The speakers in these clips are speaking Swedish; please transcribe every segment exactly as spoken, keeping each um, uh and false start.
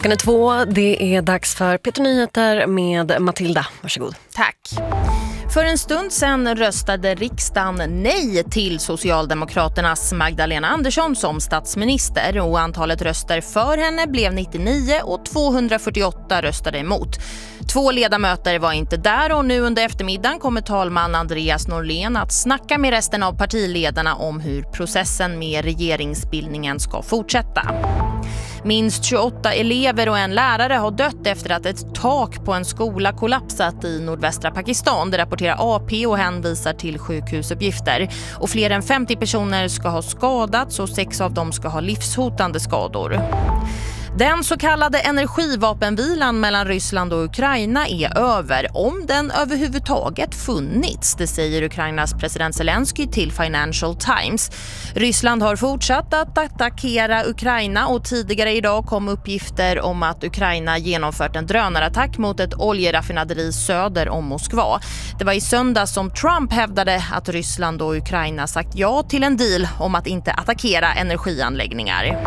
Klockan är två, det är dags för Peter Nyheter med Matilda. Varsågod. Tack. För en stund sedan röstade riksdagen nej till Socialdemokraternas Magdalena Andersson som statsminister och antalet röster för henne blev nittionio och tvåhundrafyrtioåtta röstade emot. Två ledamöter var inte där och nu under eftermiddagen kommer talman Andreas Norlén att snacka med resten av partiledarna om hur processen med regeringsbildningen ska fortsätta. Minst tjugoåtta elever och en lärare har dött efter att ett tak på en skola kollapsat i nordvästra Pakistan. Det rapporterar A P och hänvisar till sjukhusuppgifter. Och fler än femtio personer ska ha skadats och sex av dem ska ha livshotande skador. Den så kallade energivapenvilan mellan Ryssland och Ukraina är över, om den överhuvudtaget funnits, det säger Ukrainas president Zelensky till Financial Times. Ryssland har fortsatt att attackera Ukraina och tidigare idag kom uppgifter om att Ukraina genomfört en drönarattack mot ett oljeraffinaderi söder om Moskva. Det var i söndag som Trump hävdade att Ryssland och Ukraina sagt ja till en deal om att inte attackera energianläggningar.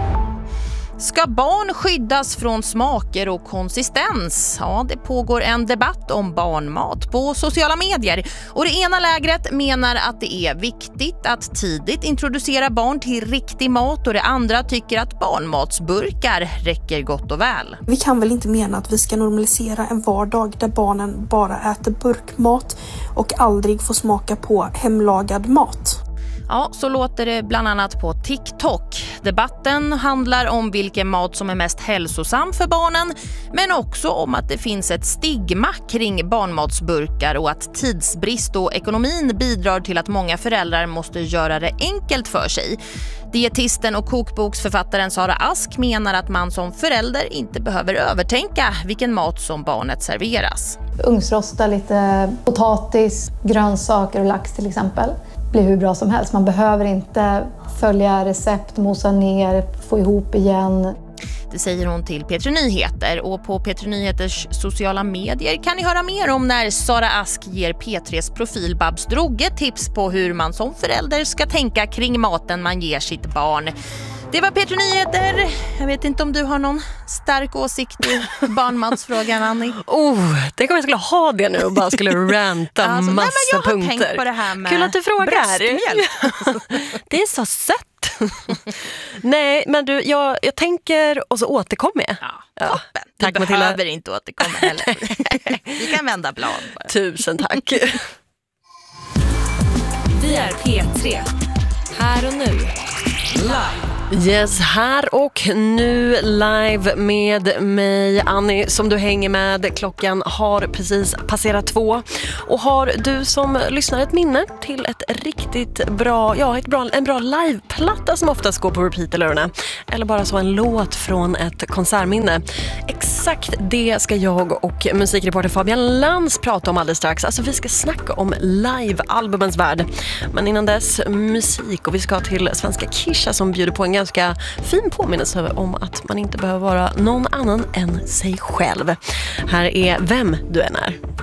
Ska barn skyddas från smaker och konsistens? Ja, det pågår en debatt om barnmat på sociala medier. Och det ena lägret menar att det är viktigt att tidigt introducera barn till riktig mat och det andra tycker att barnmatsburkar räcker gott och väl. Vi kan väl inte mena att vi ska normalisera en vardag där barnen bara äter burkmat och aldrig får smaka på hemlagad mat. Ja, så låter det bland annat på TikTok. Debatten handlar om vilken mat som är mest hälsosam för barnen, men också om att det finns ett stigma kring barnmatsburkar och att tidsbrist och ekonomin bidrar till att många föräldrar måste göra det enkelt för sig. Dietisten och kokboksförfattaren Sara Ask menar att man som förälder inte behöver övertänka vilken mat som barnet serveras. Ugnsrosta lite potatis, grönsaker och lax till exempel. Blir hur bra som helst. Man behöver inte följa recept, mosa ner, få ihop igen. Det säger hon till P tre Nyheter och på P tre Nyheters sociala medier kan ni höra mer om när Sara Ask ger P tres profil Babs Droge tips på hur man som förälder ska tänka kring maten man ger sitt barn. Det var P tre Nyheter. Jag vet inte om du har någon stark åsikt i barnmatsfrågan, Annie. Oh, det kommer jag skulle ha det nu och bara skulle ranta alltså, massa nej, men jag punkter. Jag har tänkt på det här med kul att du frågar. Det är så sött. Nej, men du, jag, jag tänker och så återkommer jag. Ja, toppen. Ja, du tack, behöver Matilda. Inte återkomma heller. Vi kan vända blad bara. Tusen tack. Vi är P tre. Här och nu. Live. Yes, här och nu live med mig, Annie, som du hänger med. Klockan har precis passerat två. Och har du som lyssnar ett minne till ett riktigt bra, ja, ett bra, en bra liveplatta som oftast går på repeat eller öronen, eller bara så en låt från ett konsertminne. Exakt det ska jag och musikreporter Fabian Lantz prata om alldeles strax. Alltså vi ska snacka om live-albumens värld. Men innan dess musik, och vi ska till svenska Kisha som bjuder på en ganska fin påminnelse om att man inte behöver vara någon annan än sig själv. Här är Vem du än är.